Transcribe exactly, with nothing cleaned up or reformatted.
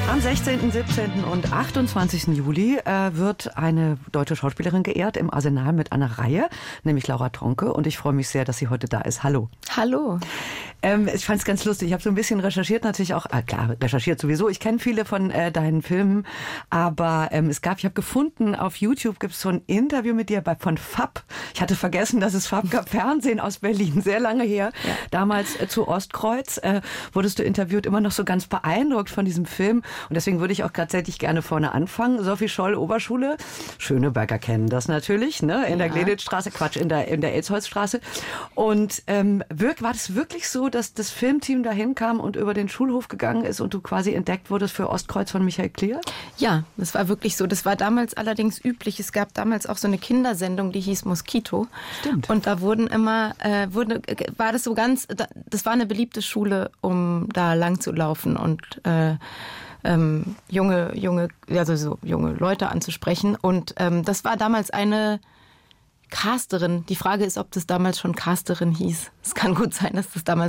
Am sechzehnten, siebzehnten und achtundzwanzigsten Juli äh, wird eine deutsche Schauspielerin geehrt im Arsenal mit einer Reihe, nämlich Laura Tronke. Und ich freue mich sehr, dass sie heute da ist. Hallo. Hallo. Ähm, ich fand es ganz lustig. Ich habe so ein bisschen recherchiert, natürlich auch, äh, klar, recherchiert sowieso. Ich kenne viele von äh, deinen Filmen, aber ähm, es gab, ich habe gefunden, auf YouTube gibt es so ein Interview mit dir bei, von F A B. Ich hatte vergessen, dass es F A B gab, Fernsehen aus Berlin, sehr lange her. Ja. Damals äh, zu Ostkreuz äh, wurdest du interviewt, immer noch so ganz beeindruckt von diesem Film. Und deswegen würde ich auch tatsächlich gerne vorne anfangen. Sophie Scholl, Oberschule. Schöneberger kennen das natürlich, ne? In der ja. Gleditzstraße, Quatsch, in der, in der Elsholzstraße. Und ähm, wirk, war das wirklich so, dass das Filmteam dahin kam und über den Schulhof gegangen ist und du quasi entdeckt wurdest für Ostkreuz von Michael Klier? Ja, das war wirklich so. Das war damals allerdings üblich. Es gab damals auch so eine Kindersendung, die hieß Moskito. Stimmt. Und da wurden immer, äh, wurde, war das so ganz, das war eine beliebte Schule, um da lang zu laufen und äh, Ähm, junge, junge, also so junge Leute anzusprechen. Und ähm, das war damals eine Casterin. Die Frage ist, ob das damals schon Casterin hieß. Es kann gut sein, dass das damals